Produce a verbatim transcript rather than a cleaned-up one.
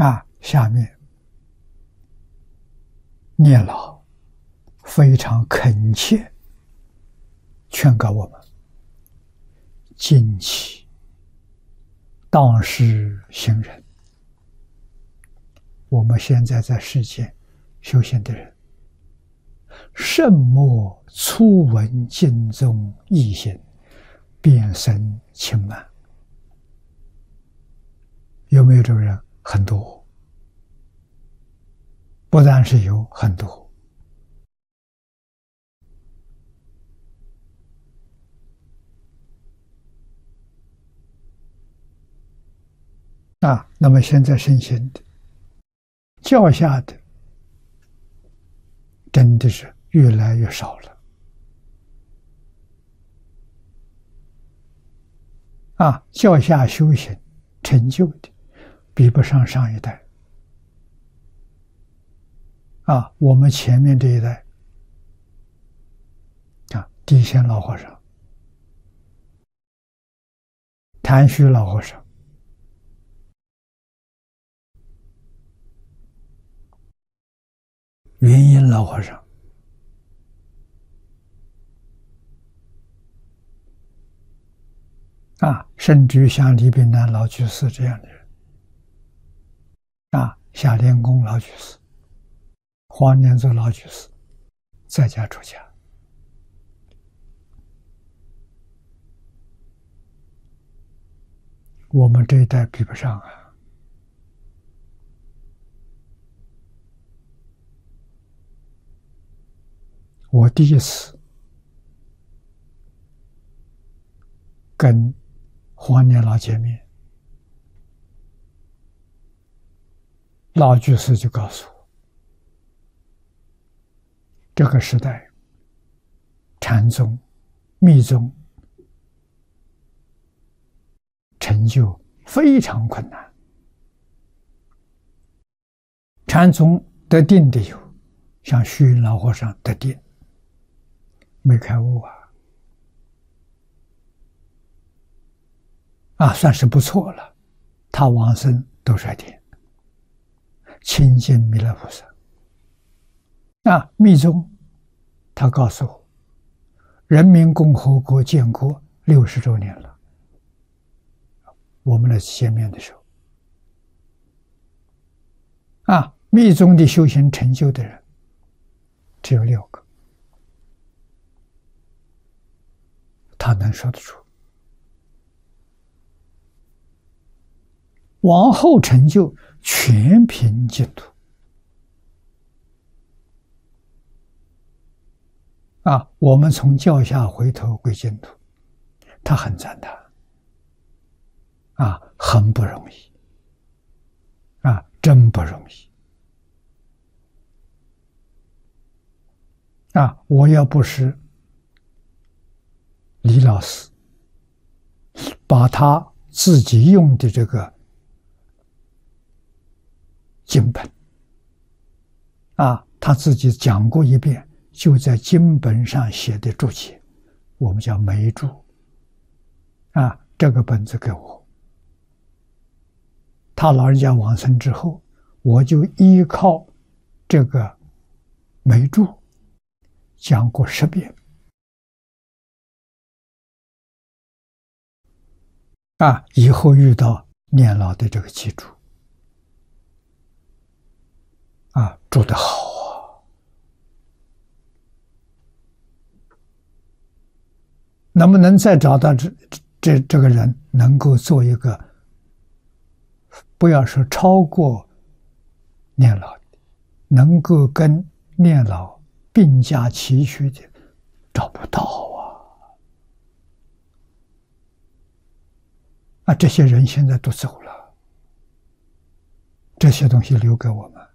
啊，下面念老非常恳切劝告我们：敬其当世行人。我们现在在世间修行的人，慎莫初闻经中义行，便生轻慢。有没有这个人？很多，不但是有，很多。啊，那么现在圣贤的教下的真的是越来越少了。啊，教下修行成就的比不上上一代。啊，我们前面这一代，啊，地仙老和尚、谭虚老和尚、云隐老和尚，啊，甚至于像李炳南老居士这样的人，啊，夏莲公老居士、黄念祖老居士，在家出家。我们这一代比不上啊！我第一次跟黄念老见面，老居士就告诉我，这个时代禅宗、密宗成就非常困难。禅宗得定的有，像虚云老和尚得定，没开悟啊，啊，算是不错了。他往生都率天，亲近弥勒菩萨。啊，密宗，他告诉我，人民共和国建国六十周年了。我们来见面的时候，啊，密宗的修行成就的人只有六个，他能说得出。往后成就全凭净土。啊，我们从教下回头归净土，他很赞叹。啊，很不容易，啊，真不容易。啊，我要不是李老师把他自己用的这个经本，啊，他自己讲过一遍，就在经本上写的注解，我们叫梅注。啊，这个本子给我。他老人家往生之后，我就依靠这个梅注讲过十遍。啊，以后遇到念老的这个记住，啊，住得好啊！能不能再找到这这这个人，能够做一个？不要说超过念老的，能够跟念老并驾齐驱的，找不到啊！啊，这些人现在都走了，这些东西留给我们。